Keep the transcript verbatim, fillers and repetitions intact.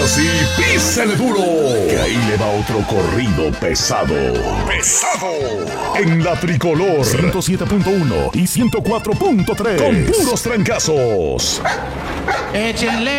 sí, písele duro, que ahí le va otro corrido pesado. ¡Pesado! En la Tricolor ciento siete punto uno y ciento cuatro punto tres. Con puros trancazos. Échenle